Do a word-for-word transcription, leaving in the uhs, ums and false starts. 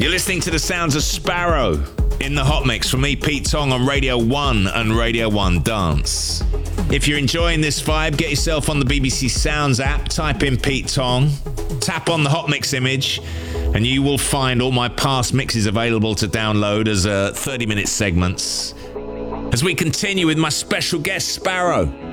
You're listening to the sounds of Sparrow in the Hot Mix from me, Pete Tong, on Radio one and Radio one Dance. If you're enjoying this vibe, get yourself on the B B C Sounds app, type in Pete Tong, tap on the Hot Mix image, and you will find all my past mixes available to download as uh, thirty minute segments. As we continue with my special guest, Sparrow.